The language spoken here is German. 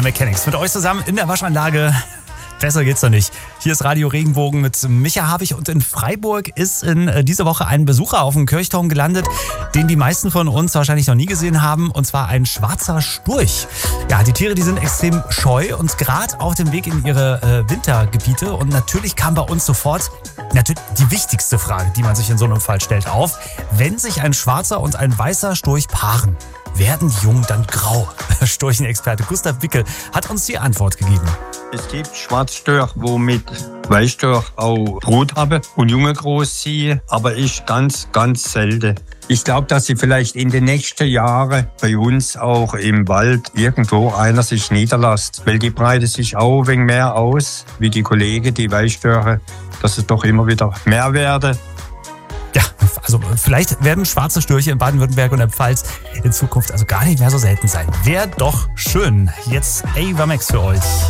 Mechanics. Mit euch zusammen in der Waschanlage. Besser geht's doch nicht. Hier ist Radio Regenbogen mit Micha Habich und in Freiburg ist in dieser Woche ein Besucher auf dem Kirchturm gelandet, den die meisten von uns wahrscheinlich noch nie gesehen haben, und zwar ein schwarzer Storch. Ja, die Tiere, die sind extrem scheu und gerade auf dem Weg in ihre Wintergebiete, und natürlich kam bei uns sofort die wichtigste Frage, die man sich in so einem Fall stellt, auf: Wenn sich ein schwarzer und ein weißer Storch paaren, werden die Jungen dann grau? Storchenexperte Gustav Wickel hat uns die Antwort gegeben. Es gibt Schwarzstörche, die mit Weißstörch auch Brut haben und Junge großziehen, aber ist ganz, ganz selten. Ich glaube, dass sie vielleicht in den nächsten Jahren bei uns auch im Wald irgendwo einer sich niederlässt, weil die breiten sich auch ein wenig mehr aus, wie die Kollegen, die Weißstörche, dass es doch immer wieder mehr werden. Ja, also vielleicht werden schwarze Störche in Baden-Württemberg und der Pfalz in Zukunft also gar nicht mehr so selten sein. Wäre doch schön. Jetzt Ava Max für euch.